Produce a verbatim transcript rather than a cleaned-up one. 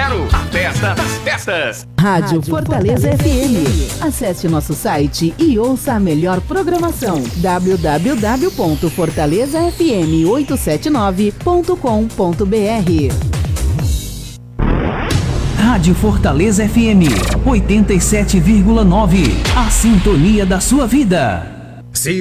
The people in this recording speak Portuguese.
quero a festa das festas. Rádio Fortaleza F M. Acesse nosso site e ouça a melhor programação. w w w ponto fortaleza f m oito sete nove ponto com ponto b r. Rádio Fortaleza F M oitenta e sete vírgula nove. A sintonia da sua vida. Se